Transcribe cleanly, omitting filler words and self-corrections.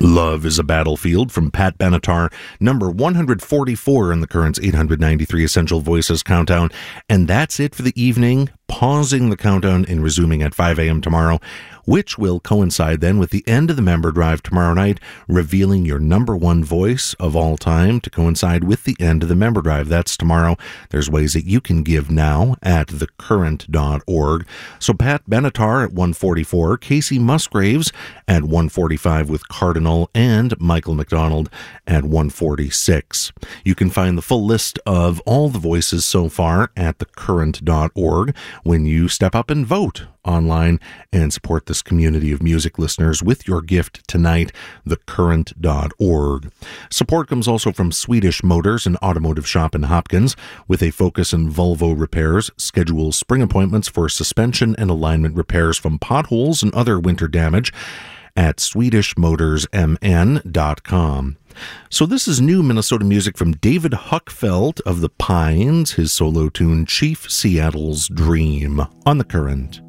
Love is a Battlefield from Pat Benatar, number 144 in the Current's 893 Essential Voices Countdown. And that's it for the evening, pausing the countdown and resuming at 5 a.m. tomorrow, which will coincide then with the end of the member drive tomorrow night, revealing your number one voice of all time to coincide with the end of the member drive. That's tomorrow. There's ways that you can give now at thecurrent.org. So Pat Benatar at 144, Casey Musgraves at 145 with Cardinal, and Michael McDonald at 146. You can find the full list of all the voices so far at thecurrent.org when you step up and vote online and support this community of music listeners with your gift tonight, thecurrent.org. Support comes also from Swedish Motors, an automotive shop in Hopkins, with a focus on Volvo repairs. Schedule spring appointments for suspension and alignment repairs from potholes and other winter damage at swedishmotorsmn.com. So this is new Minnesota music from David Huckfeld of the Pines, his solo tune Chief Seattle's Dream on The Current.